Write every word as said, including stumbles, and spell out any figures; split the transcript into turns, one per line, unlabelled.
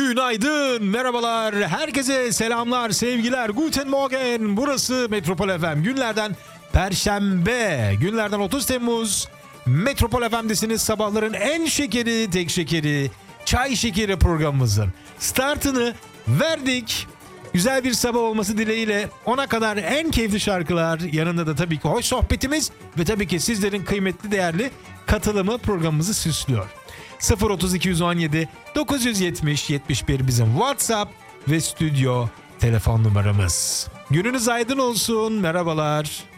Günaydın, merhabalar, herkese selamlar, sevgiler, Guten Morgen. Burası Metropol F M. Günlerden Perşembe, günlerden otuz Temmuz. Metropol F M'desiniz. Sabahların en şekeri, tek şekeri, çay şekeri programımızın startını verdik. Güzel bir sabah olması dileğiyle ona kadar en keyifli şarkılar, yanında da tabii ki hoş sohbetimiz ve tabii ki sizlerin kıymetli, değerli katılımı programımızı süslüyor. sıfır otuz iki yüz on yedi dokuz yüz yetmiş yetmiş bir bizim WhatsApp ve stüdyo telefon numaramız. Gününüz aydın olsun. Merhabalar.